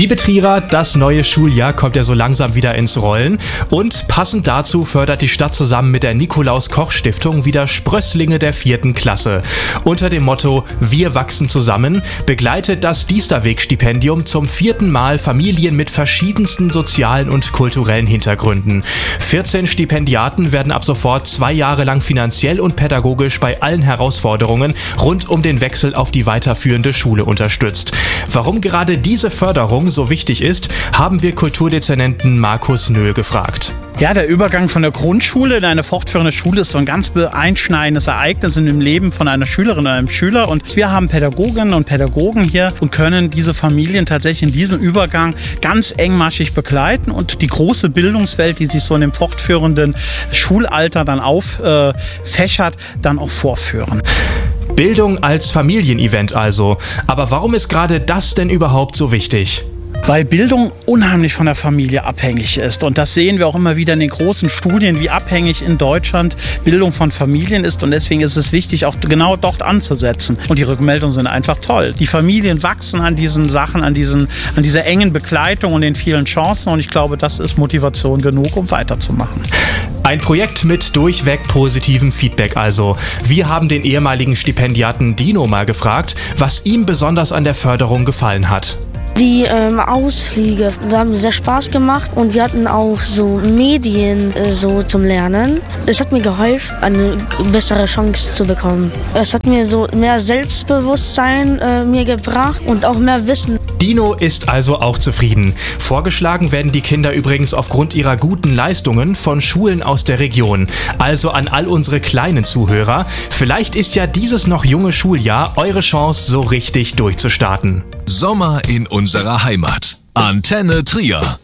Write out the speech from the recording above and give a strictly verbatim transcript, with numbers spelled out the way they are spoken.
Liebe Trierer, das neue Schuljahr kommt ja so langsam wieder ins Rollen und passend dazu fördert die Stadt zusammen mit der Nikolaus-Koch-Stiftung wieder Sprösslinge der vierten Klasse. Unter dem Motto Wir wachsen zusammen begleitet das Diesterweg-Stipendium zum vierten Mal Familien mit verschiedensten sozialen und kulturellen Hintergründen. vierzehn Stipendiaten werden ab sofort zwei Jahre lang finanziell und pädagogisch bei allen Herausforderungen rund um den Wechsel auf die weiterführende Schule unterstützt. Warum gerade diese Förderung so wichtig ist, haben wir Kulturdezernenten Markus Nöhl gefragt. Ja, der Übergang von der Grundschule in eine fortführende Schule ist so ein ganz einschneidendes Ereignis in dem Leben von einer Schülerin oder einem Schüler. Und wir haben Pädagoginnen und Pädagogen hier und können diese Familien tatsächlich in diesem Übergang ganz engmaschig begleiten und die große Bildungswelt, die sich so in dem fortführenden Schulalter dann auffächert, dann auch vorführen. Bildung als Familienevent also. Aber warum ist gerade das denn überhaupt so wichtig? Weil Bildung unheimlich von der Familie abhängig ist. Und das sehen wir auch immer wieder in den großen Studien, wie abhängig in Deutschland Bildung von Familien ist. Und deswegen ist es wichtig, auch genau dort anzusetzen. Und die Rückmeldungen sind einfach toll. Die Familien wachsen an diesen Sachen, an, diesen, an dieser engen Begleitung und den vielen Chancen. Und ich glaube, das ist Motivation genug, um weiterzumachen. Ein Projekt mit durchweg positivem Feedback also. Wir haben den ehemaligen Stipendiaten Dino mal gefragt, was ihm besonders an der Förderung gefallen hat. Die ähm, Ausflüge, da haben sehr Spaß gemacht und wir hatten auch so Medien äh, so zum Lernen. Es hat mir geholfen, eine bessere Chance zu bekommen. Es hat mir so mehr Selbstbewusstsein äh, mir gebracht und auch mehr Wissen. Dino ist also auch zufrieden. Vorgeschlagen werden die Kinder übrigens aufgrund ihrer guten Leistungen von Schulen aus der Region. Also an all unsere kleinen Zuhörer, vielleicht ist ja dieses noch junge Schuljahr eure Chance, so richtig durchzustarten. Sommer in unserer Heimat. Antenne Trier.